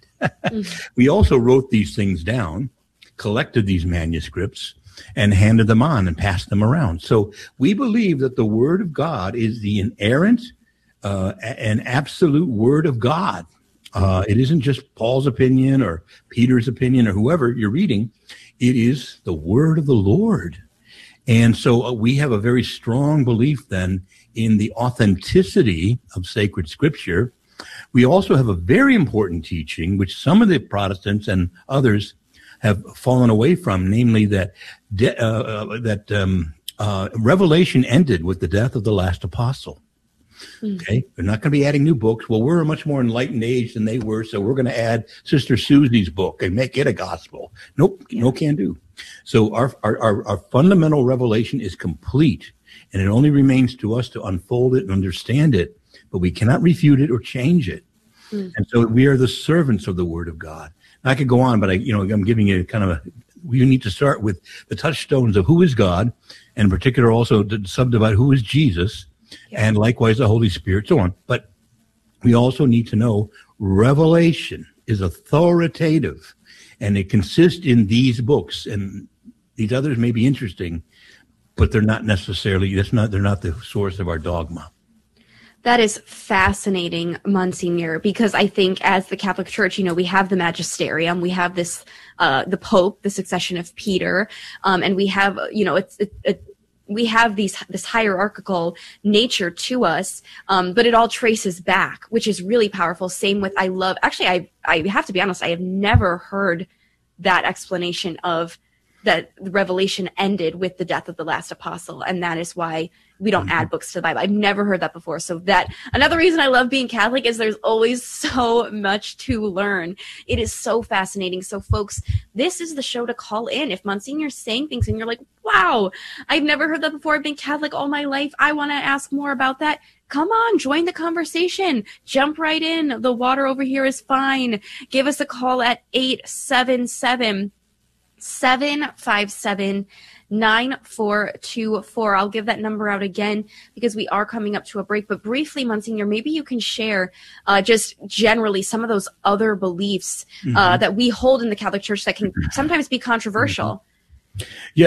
We also wrote these things down, collected these manuscripts, and handed them on and passed them around. So we believe that the Word of God is the inerrant uh, and absolute Word of God. Uh, it isn't just Paul's opinion or Peter's opinion or whoever you're reading. It is the Word of the Lord. And so uh, we have a very strong belief then in the authenticity of sacred Scripture. We also have a very important teaching, which some of the Protestants and others have fallen away from, namely that de- uh, that um, uh, Revelation ended with the death of the last apostle. Mm-hmm. Okay, they're not going to be adding new books. Well, we're a much more enlightened age than they were, so we're going to add Sister Susie's book and make it a gospel. Nope, yeah. No can do. So our, our our our fundamental revelation is complete, and it only remains to us to unfold it and understand it. But we cannot refute it or change it. Mm. And so we are the servants of the Word of God. Now, I could go on, but I, you know, I'm giving you kind of a, you need to start with the touchstones of who is God, and in particular also to subdivide who is Jesus, yeah. and likewise the Holy Spirit, so on. But we also need to know revelation is authoritative, and it consists in these books, and these others may be interesting, but they're not necessarily, that's not, they're not the source of our dogma. That is fascinating, Monsignor, because I think as the Catholic Church, you know, we have the magisterium, we have this, uh, the Pope, the succession of Peter, um, and we have, you know, it's, it, it, we have these, this hierarchical nature to us, um, but it all traces back, which is really powerful. Same with, I love, actually, I, I have to be honest, I have never heard that explanation of that the Revelation ended with the death of the last apostle, and that is why we don't add books to the Bible. I've never heard that before. So that another reason I love being Catholic is there's always so much to learn. It is so fascinating. So folks, this is the show to call in. If Monsignor's saying things and you're like, wow, I've never heard that before. I've been Catholic all my life. I want to ask more about that. Come on, join the conversation. Jump right in. The water over here is fine. Give us a call at eight seven seven, seven five seven, nine four two four. I'll give that number out again because we are coming up to a break. But briefly, Monsignor, maybe you can share uh, just generally some of those other beliefs mm-hmm. uh, that we hold in the Catholic Church that can sometimes be controversial. Mm-hmm. Yes.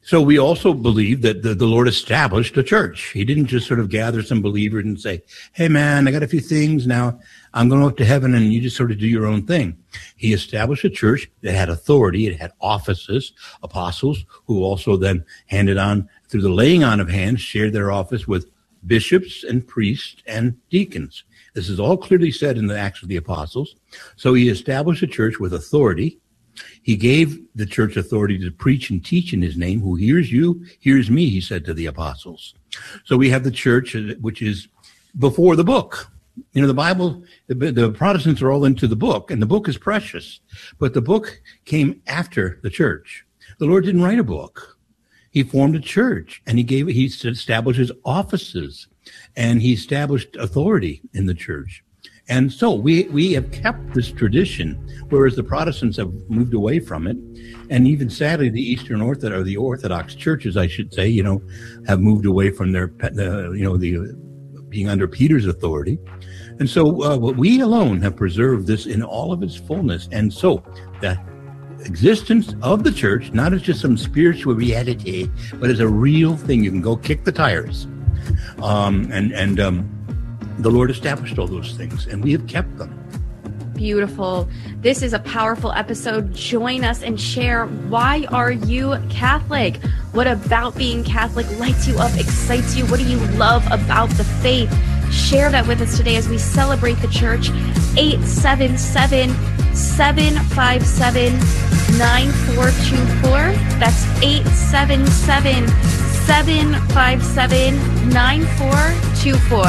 So we also believe that the, the Lord established a church. He didn't just sort of gather some believers and say, hey, man, I got a few things now. I'm going up to heaven and you just sort of do your own thing. He established a church that had authority. It had offices, apostles, who also then handed on through the laying on of hands, shared their office with bishops and priests and deacons. This is all clearly said in the Acts of the Apostles. So he established a church with authority. He gave the church authority to preach and teach in his name. Who hears you, hears me, he said to the apostles. So we have the church, which is before the book. You know, the Bible, the, the Protestants are all into the book, and the book is precious. But the book came after the church. The Lord didn't write a book. He formed a church, and he gave, he established his offices, and he established authority in the church. And so we, we have kept this tradition, whereas the Protestants have moved away from it. And even sadly, the Eastern Orthodox, or the Orthodox churches, I should say, you know, have moved away from their, uh, you know, the being under Peter's authority. And so uh, we alone have preserved this in all of its fullness. And so the existence of the church, not as just some spiritual reality, but as a real thing. You can go kick the tires. Um, and, and, um, the Lord established all those things, and we have kept them. Beautiful. This is a powerful episode. Join us and share. Why are you Catholic? What about being Catholic lights you up, excites you? What do you love about the faith? Share that with us today as we celebrate the church. eight seven seven, seven five seven, nine four two four. That's eight seven seven, seven five seven, nine four two four.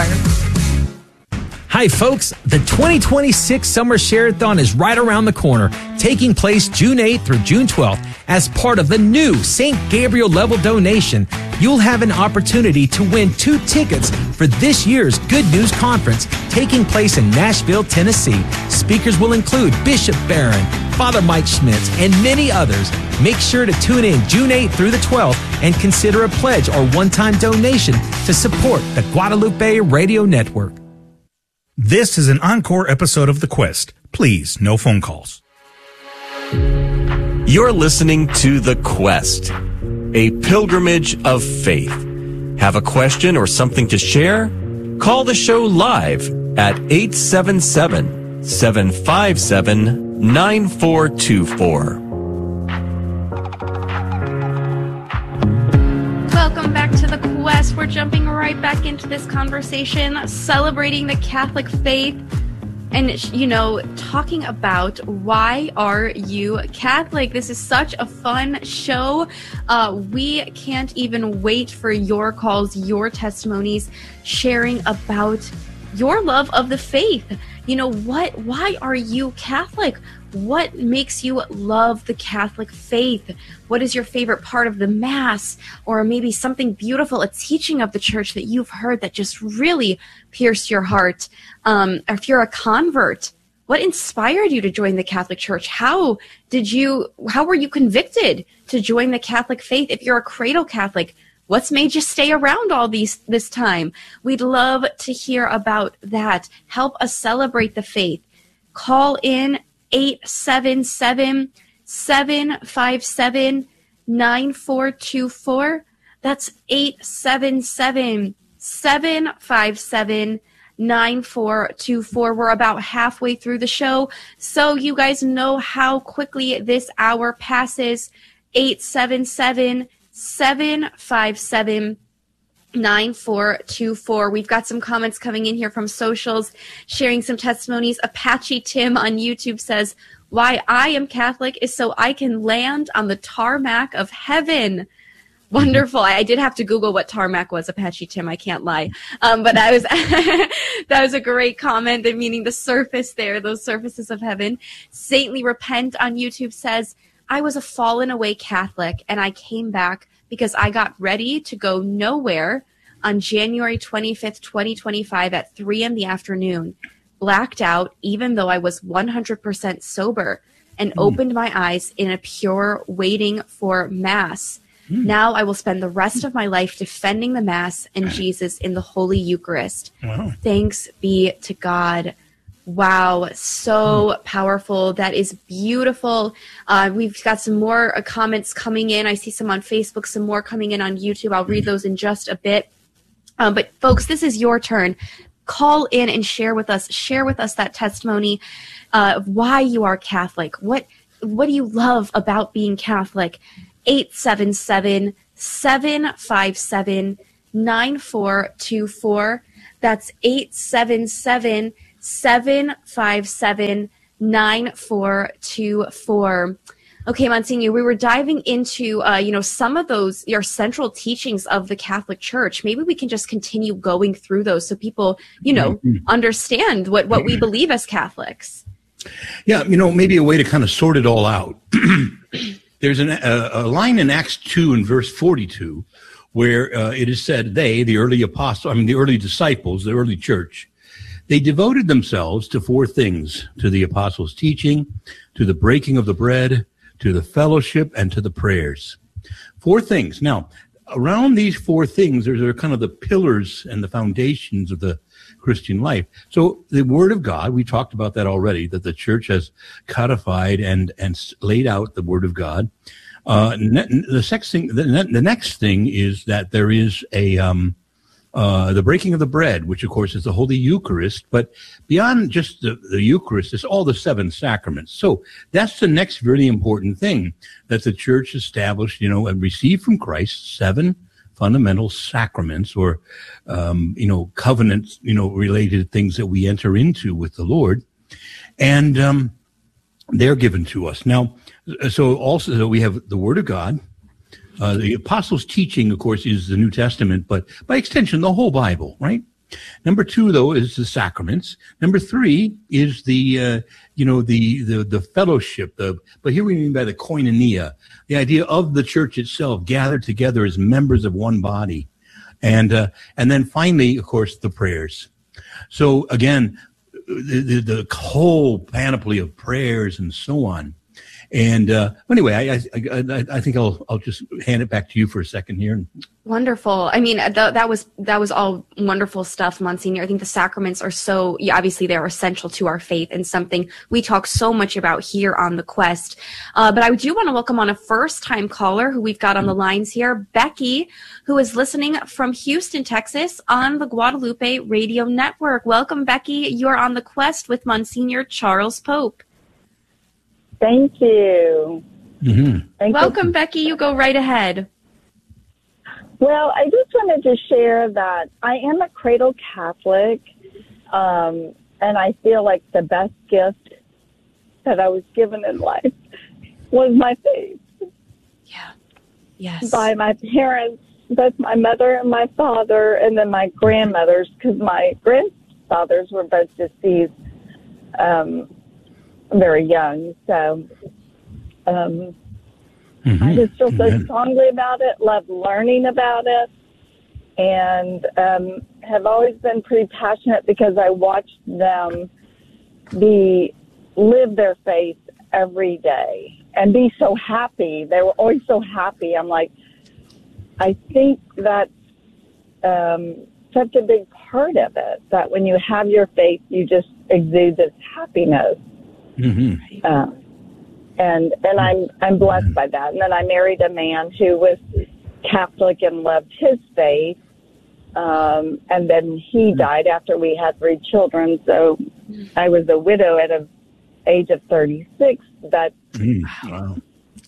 Hi, folks. The twenty twenty-six Summer Share-a-thon is right around the corner, taking place June eighth through June twelfth. As part of the new Saint Gabriel level donation, you'll have an opportunity to win two tickets for this year's Good News Conference taking place in Nashville, Tennessee. Speakers will include Bishop Barron, Father Mike Schmitz, and many others. Make sure to tune in June eighth through the twelfth and consider a pledge or one-time donation to support the Guadalupe Radio Network. This is an encore episode of The Quest. Please, no phone calls. You're listening to The Quest, a pilgrimage of faith. Have a question or something to share? Call the show live at eight seven seven, seven five seven, nine four two four. Welcome back to The Quest. We're jumping right back into this conversation, celebrating the Catholic faith and, you know, talking about why are you Catholic? This is such a fun show. Uh, we can't even wait for your calls, your testimonies, sharing about your love of the faith. You know, what? Why are you Catholic? What makes you love the Catholic faith? What is your favorite part of the Mass? Or maybe something beautiful, a teaching of the church that you've heard that just really pierced your heart? Um, or if you're a convert, what inspired you to join the Catholic Church? How did you, how were you convicted to join the Catholic faith? If you're a cradle Catholic, what's made you stay around all these this time? We'd love to hear about that. Help us celebrate the faith. Call in eight seven seven, seven five seven, nine four two four. That's eight seven seven, seven five seven, nine four two four. We're about halfway through the show, so you guys know how quickly this hour passes. eight seven seven, seven five seven, nine four two four. We've got some comments coming in here from socials, sharing some testimonies. Apache Tim on YouTube says, why I am Catholic is so I can land on the tarmac of heaven. Wonderful. I, I did have to Google what tarmac was, Apache Tim. I can't lie. Um, but that was that was a great comment, meaning the surface there, those surfaces of heaven. Saintly Repent on YouTube says, I was a fallen away Catholic and I came back because I got ready to go nowhere on January twenty-fifth, twenty twenty-five at three in the afternoon, blacked out even though I was one hundred percent sober, and mm. opened my eyes in a pure waiting for Mass. Mm. Now I will spend the rest of my life defending the Mass and Jesus in the Holy Eucharist. Wow. Thanks be to God. Wow, so powerful. That is beautiful. Uh, we've got some more uh, comments coming in. I see some on Facebook, some more coming in on YouTube. I'll read those in just a bit. Um, but folks, this is your turn. Call in and share with us. Share with us that testimony uh, of why you are Catholic. What what do you love about being Catholic? eight seven seven, seven five seven, nine four two four. That's eight seven seven, seven five seven, nine four two four. Okay, Monsignor, we were diving into, uh, you know, some of those, your central teachings of the Catholic Church. Maybe we can just continue going through those so people, you know, understand what, what we believe as Catholics. Yeah, you know, maybe a way to kind of sort it all out. There's an, a, a line in Acts two and verse forty-two where uh, it is said, they, the early apostles, I mean, the early disciples, the early church, they devoted themselves to four things: to the apostles' teaching, to the breaking of the bread, to the fellowship, and to the prayers. Four things. Now, around these four things, there's are kind of the pillars and the foundations of the Christian life. So the Word of God, we talked about that already, that the church has codified and, and laid out the Word of God. Uh, ne- the, sex thing, the, the next thing is that there is a... Um, Uh, the breaking of the bread, which of course is the Holy Eucharist, but beyond just the, the Eucharist, it's all the seven sacraments. So that's the next really important thing that the church established, you know, and received from Christ, seven fundamental sacraments or, um, you know, covenants, you know, related things that we enter into with the Lord. And um, they're given to us. Now, so also so we have the Word of God. Uh, the apostles' teaching, of course, is the New Testament, but by extension, the whole Bible, right? Number two, though, is the sacraments. Number three is the, uh, you know, the, the, the fellowship, the, but here we mean by the koinonia, the idea of the church itself gathered together as members of one body. And, uh, and then finally, of course, the prayers. So again, the, the, the whole panoply of prayers and so on. And uh, anyway, I, I I think I'll I'll just hand it back to you for a second here. Wonderful. I mean, th- that was that was all wonderful stuff, Monsignor. I think the sacraments are so, yeah, obviously they're essential to our faith and something we talk so much about here on The Quest. Uh, but I do want to welcome on a first-time caller who we've got on the lines here, Becky, who is listening from Houston, Texas on the Guadalupe Radio Network. Welcome, Becky. You're on The Quest with Monsignor Charles Pope. Thank you. Mm-hmm. Thank Welcome, you. Becky. You go right ahead. Well, I just wanted to share that I am a cradle Catholic, um, and I feel like the best gift that I was given in life was my faith. Yeah. Yes. By my parents, both my mother and my father, and then my grandmothers, because my grandfathers were both deceased um, very young. So um, mm-hmm. I just feel so Amen. strongly about it, love learning about it, and um, have always been pretty passionate because I watched them be live their faith every day and be so happy. They were always so happy. I'm like, I think that's um, such a big part of it, that when you have your faith, you just exude this happiness. Mm-hmm. Uh, and and I'm I'm blessed by that. And then I married a man who was Catholic and loved his faith. Um, and then he died after we had three children. So I was a widow at an age of thirty-six. But mm, wow.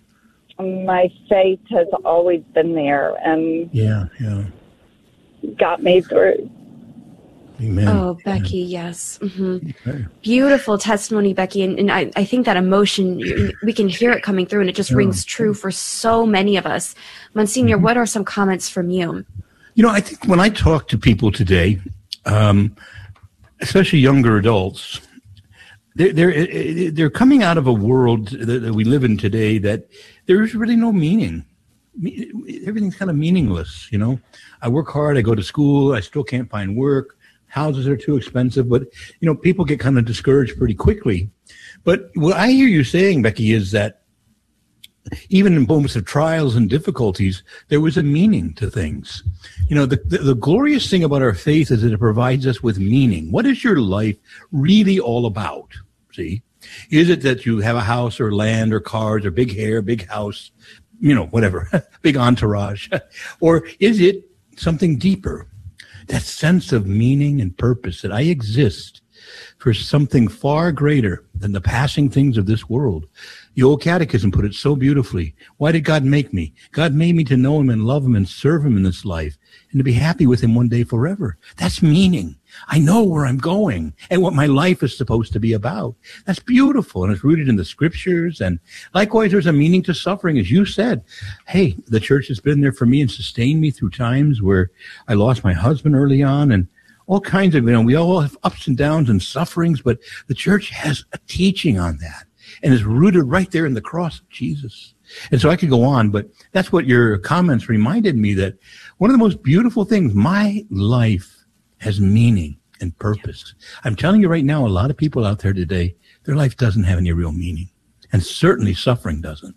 my faith has always been there and yeah, yeah, got me through. Amen. Oh, Becky, yes. Mm-hmm. Okay. Beautiful testimony, Becky. And, and I, I think that emotion, we can hear it coming through, and it just Yeah. rings true for so many of us. Monsignor, Mm-hmm. what are some comments from you? You know, I think when I talk to people today, um, especially younger adults, they're, they're, they're coming out of a world that, that we live in today that there's really no meaning. Me- Everything's kind of meaningless, you know. I work hard, I go to school, I still can't find work. Houses are too expensive, but, you know, people get kind of discouraged pretty quickly. But what I hear you saying, Becky, is that even in moments of trials and difficulties, there was a meaning to things. You know, the, the, the glorious thing about our faith is that it provides us with meaning. What is your life really all about? See, is it that you have a house or land or cars or big hair, big house, you know, whatever, big entourage? Or is it something deeper? That sense of meaning and purpose, that I exist for something far greater than the passing things of this world. The old catechism put it so beautifully. Why did God make me? God made me to know him and love him and serve him in this life and to be happy with him one day forever. That's meaning. I know where I'm going and what my life is supposed to be about. That's beautiful, and it's rooted in the scriptures. And likewise, there's a meaning to suffering, as you said. Hey, the church has been there for me and sustained me through times where I lost my husband early on, and all kinds of, you know, we all have ups and downs and sufferings, but the church has a teaching on that and is rooted right there in the cross of Jesus. And so I could go on, but that's what your comments reminded me, that one of the most beautiful things, my life has meaning and purpose. I'm telling you right now, a lot of people out there today, their life doesn't have any real meaning, and certainly suffering doesn't.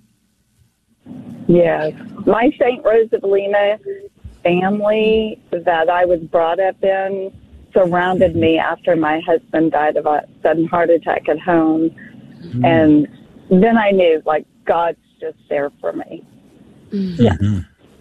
Yes. My Saint Rose of Lima family that I was brought up in surrounded me after my husband died of a sudden heart attack at home. Mm-hmm. And then I knew, like, God's just there for me. Mm-hmm. Yeah.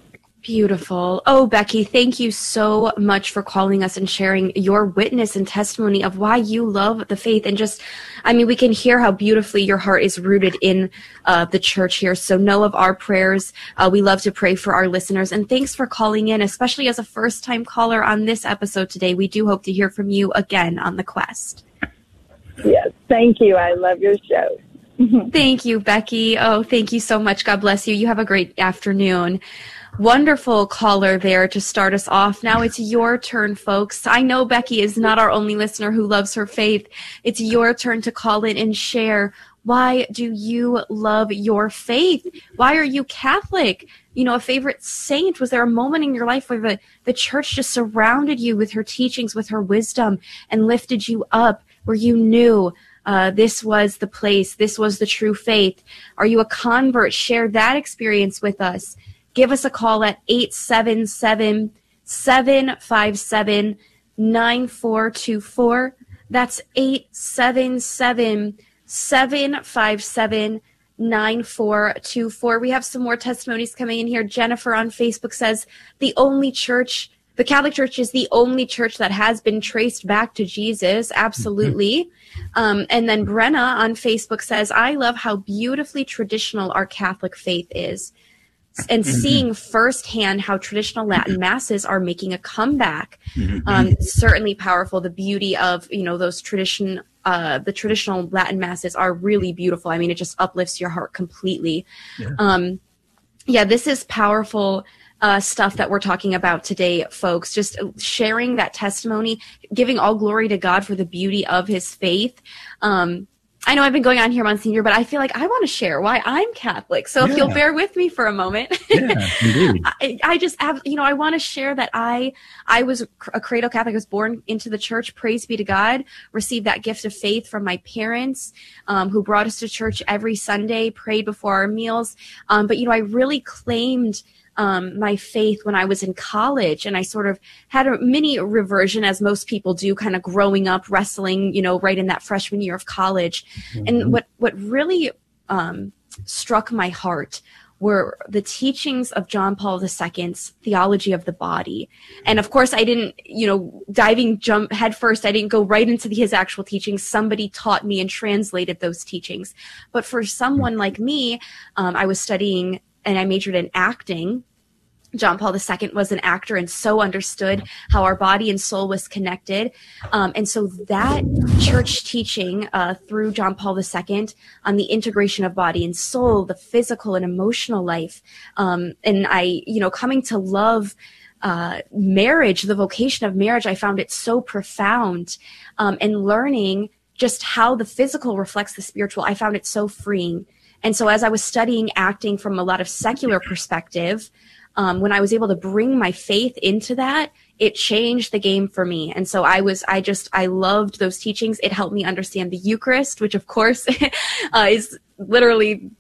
Beautiful. Oh, Becky, thank you so much for calling us and sharing your witness and testimony of why you love the faith. And just, I mean, we can hear how beautifully your heart is rooted in uh, the church here. So know of our prayers. Uh, we love to pray for our listeners. And thanks for calling in, especially as a first-time caller on this episode today. We do hope to hear from you again on The Quest. Yes, thank you. I love your show. Thank you, Becky. Oh, thank you so much. God bless you. You have a great afternoon. Wonderful caller there to start us off. Now it's your turn, folks. I know Becky is not our only listener who loves her faith. It's your turn to call in and share. Why do you love your faith? Why are you Catholic? You know, a favorite saint? Was there a moment in your life where the, the church just surrounded you with her teachings, with her wisdom, and lifted you up, where you knew uh, this was the place, this was the true faith? Are you a convert? Share that experience with us. Give us a call at eight seven seven, seven five seven, nine four two four. That's eight seven seven, seven five seven, nine four two four. We have some more testimonies coming in here. Jennifer on Facebook says, the only church, the Catholic Church is the only church that has been traced back to Jesus. Absolutely. Um, and then Brenna on Facebook says, I love how beautifully traditional our Catholic faith is. And seeing firsthand how traditional Latin masses are making a comeback, um, certainly powerful. The beauty of, you know, those tradition, uh, the traditional Latin masses are really beautiful. I mean, it just uplifts your heart completely. Yeah, um, yeah this is powerful uh, stuff that we're talking about today, folks. Just sharing that testimony, giving all glory to God for the beauty of his faith. Um, I know I've been going on here, Monsignor, but I feel like I want to share why I'm Catholic. So yeah. If you'll bear with me for a moment. Yeah, indeed. I, I just have, you know, I want to share that I, I was a cradle Catholic. I was born into the church. Praise be to God. Received that gift of faith from my parents, um, who brought us to church every Sunday, prayed before our meals. Um, but, you know, I really claimed Um, my faith when I was in college, and I sort of had a mini reversion, as most people do, kind of growing up, wrestling, you know, right in that freshman year of college. Mm-hmm. And what, what really um, struck my heart were the teachings of John Paul the Second's theology of the body. And of course, I didn't, you know, diving jump head first, I didn't go right into the, his actual teachings. Somebody taught me and translated those teachings. But for someone like me, um, I was studying and I majored in acting. John Paul the Second was an actor and so understood how our body and soul was connected. Um, and so that church teaching uh, through John Paul the Second on the integration of body and soul, the physical and emotional life. Um, and I, you know, coming to love uh, marriage, the vocation of marriage, I found it so profound. Um, and learning just how the physical reflects the spiritual, I found it so freeing. And so as I was studying acting from a lot of secular perspective, Um, when I was able to bring my faith into that, it changed the game for me. And so I was, I just, I loved those teachings. It helped me understand the Eucharist, which of course uh, is literally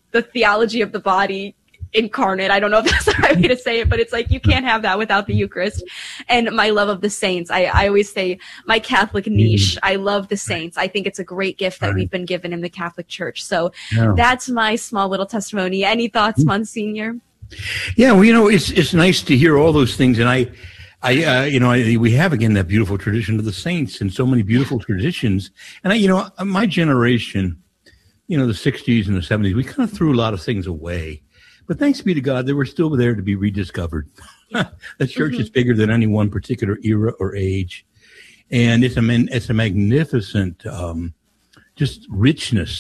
the theology of the body incarnate. I don't know if that's the right way to say it, but it's like you can't have that without the Eucharist. And my love of the saints. I, I always say my Catholic niche. I love the saints. I think it's a great gift that Right. we've been given in the Catholic Church. So Yeah. that's my small little testimony. Any thoughts, Monsignor? Yeah, well, you know, it's it's nice to hear all those things, and I, I, uh, you know, I, we have again that beautiful tradition of the saints, and so many beautiful traditions. And I, you know, my generation, you know, the sixties and the seventies, we kind of threw a lot of things away, but thanks be to God, they were still there to be rediscovered. The church Mm-hmm. is bigger than any one particular era or age, and it's a man, it's a magnificent, um, just richness